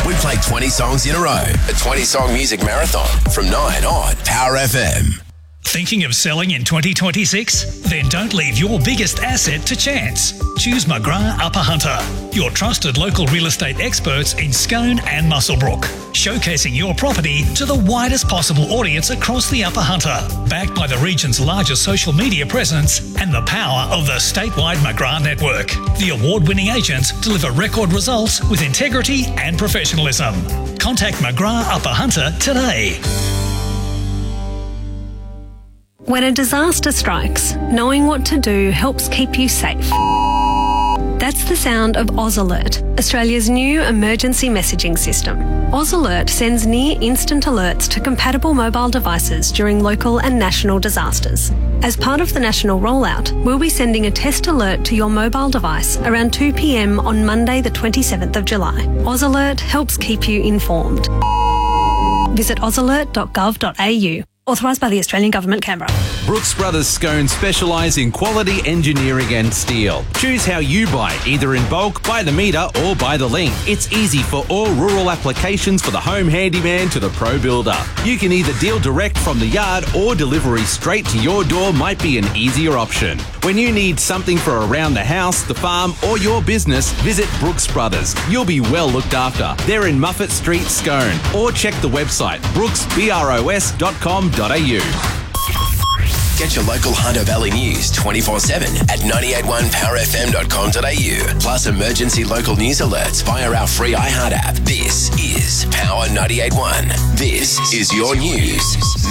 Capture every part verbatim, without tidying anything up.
We play twenty songs in a row. A twenty-song music marathon from nine on Power F M. Thinking of selling in twenty twenty-six? Then don't leave your biggest asset to chance. Choose McGrath Upper Hunter, your trusted local real estate experts in Scone and Muswellbrook, showcasing your property to the widest possible audience across the Upper Hunter, backed by the region's largest social media presence and the power of the statewide McGrath network. The award-winning agents deliver record results with integrity and professionalism. Contact McGrath Upper Hunter today. When a disaster strikes, knowing what to do helps keep you safe. That's the sound of Oz Alert, Australia's new emergency messaging system. Oz Alert sends near-instant alerts to compatible mobile devices during local and national disasters. As part of the national rollout, we'll be sending a test alert to your mobile device around two p m on Monday the twenty-seventh of July. Oz Alert helps keep you informed. Visit oz alert dot gov dot a u. Authorised by the Australian Government, Canberra. Brooks Brothers Scone specialise in quality engineering and steel. Choose how you buy, either in bulk, by the metre or by the link. It's easy for all rural applications, for the home handyman to the pro builder. You can either deal direct from the yard or delivery straight to your door might be an easier option. When you need something for around the house, the farm or your business, visit Brooks Brothers. You'll be well looked after. They're in Muffet Street, Scone. Or check the website brooks bros dot com dot a u. Get your local Hunter Valley news twenty-four seven at nine eight one power f m dot com dot a u. Plus emergency local news alerts via our free iHeart app. This is Power ninety-eight point one. This is your news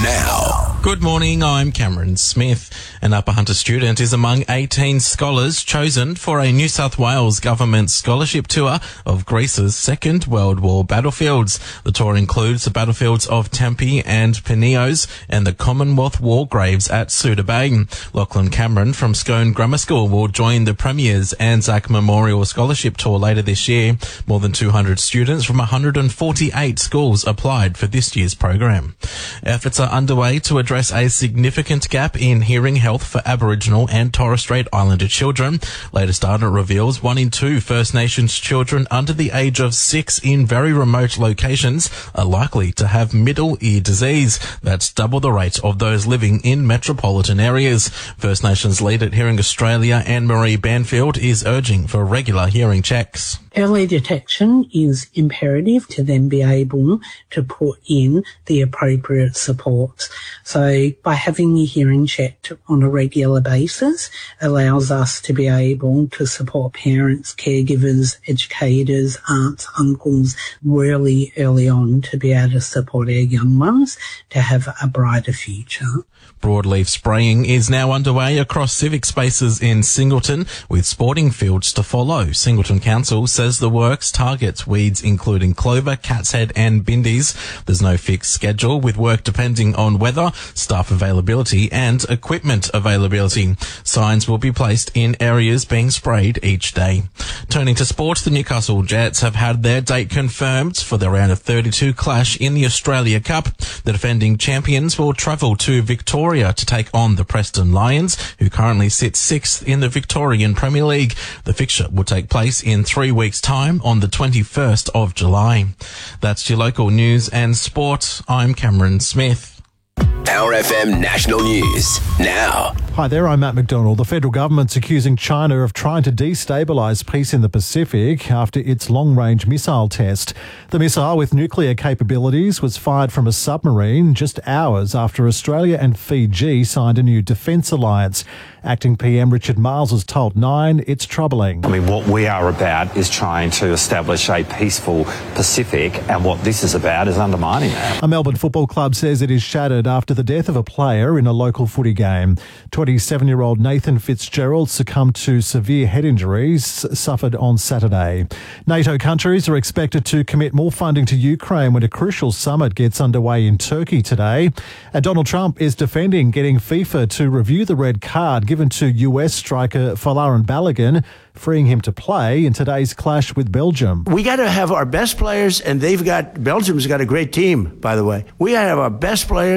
now. Good morning, I'm Cameron Smith. An Upper Hunter student is among eighteen scholars chosen for a New South Wales government scholarship tour of Greece's Second World War battlefields. The tour includes the battlefields of Tempe and Panios and the Commonwealth War graves at Suda Bay. Lachlan Cameron from Scone Grammar School will join the Premier's Anzac Memorial Scholarship Tour later this year. More than two hundred students from one hundred forty-eight schools applied for this year's program. Efforts are underway to address a significant gap in hearing health for Aboriginal and Torres Strait Islander children. Latest data reveals one in two First Nations children under the age of six in very remote locations are likely to have middle ear disease. That's double the rate of those living in metropolitan areas. First Nations lead at Hearing Australia, Anne-Marie Banfield, is urging for regular hearing checks. Early detection is imperative to then be able to put in the appropriate supports. So by having your hearing checked on a regular basis allows us to be able to support parents, caregivers, educators, aunts, uncles really early on to be able to support our young ones to have a brighter future. Broadleaf spraying is now underway across civic spaces in Singleton, with sporting fields to follow. Singleton Council says the works targets weeds including clover, cat's head and bindies. There's no fixed schedule, with work depending on weather, staff availability and equipment availability. Signs will be placed in areas being sprayed each day. Turning to sport, the Newcastle Jets have had their date confirmed for the round of thirty-two clash in the Australia Cup. The defending champions will travel to Victoria to take on the Preston Lions, who currently sit sixth in the Victorian Premier League. The fixture will take place in three weeks' time on the twenty-first of July. That's your local news and sport. I'm Cameron Smith. Power F M National News now. Hi there, I'm Matt McDonald. The federal government's accusing China of trying to destabilise peace in the Pacific after its long-range missile test. The missile, with nuclear capabilities, was fired from a submarine just hours after Australia and Fiji signed a new defence alliance. Acting P M Richard Marles has told Nine it's troubling. I mean, what we are about is trying to establish a peaceful Pacific, and what this is about is undermining that. A Melbourne football club says it is shattered after the death of a player in a local footy game. twenty-seven-year-old Nathan Fitzgerald succumbed to severe head injuries suffered on Saturday. NATO countries are expected to commit more funding to Ukraine when a crucial summit gets underway in Turkey today. And Donald Trump is defending getting FIFA to review the red card given to U S striker Folarin Balogun, freeing him to play in today's clash with Belgium. We got to have our best players, and they've got, Belgium's got a great team, by the way. We got to have our best players.